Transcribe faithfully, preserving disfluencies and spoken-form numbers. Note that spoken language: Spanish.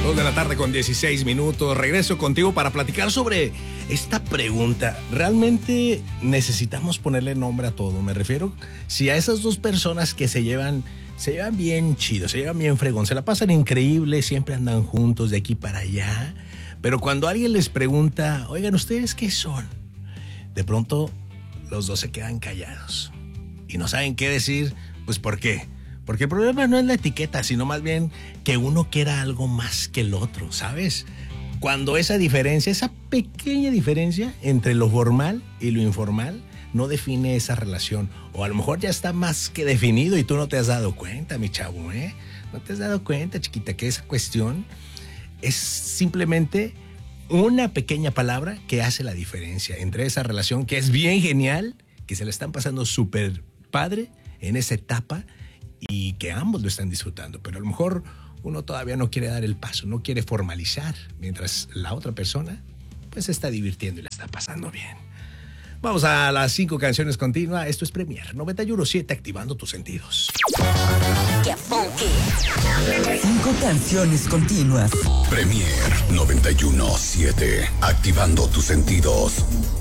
dos de la tarde con dieciséis minutos. Regreso contigo para platicar sobre esta pregunta. ¿Realmente necesitamos ponerle nombre a todo? Me refiero si a esas dos personas que se llevan, se llevan bien chido, se llevan bien fregón, se la pasan increíble, siempre andan juntos de aquí para allá. Pero cuando alguien les pregunta, oigan, ¿ustedes qué son? De pronto los dos se quedan callados y no saben qué decir. Pues ¿por qué? Porque el problema no es la etiqueta, sino más bien que uno quiera algo más que el otro, ¿sabes? Cuando esa diferencia, esa pequeña diferencia entre lo formal y lo informal no define esa relación. O a lo mejor ya está más que definido y tú no te has dado cuenta, mi chavo, ¿eh? No te has dado cuenta, chiquita, que esa cuestión es simplemente una pequeña palabra que hace la diferencia entre esa relación que es bien genial, que se la están pasando súper padre en esa etapa y que ambos lo están disfrutando, pero a lo mejor uno todavía no quiere dar el paso, no quiere formalizar, mientras la otra persona pues se está divirtiendo y la está pasando bien. Vamos a las cinco canciones continuas. Esto es Premier noventa y uno punto siete, activando tus sentidos. ¡Qué funky! Cinco canciones continuas. Premier noventa y uno punto siete, activando tus sentidos.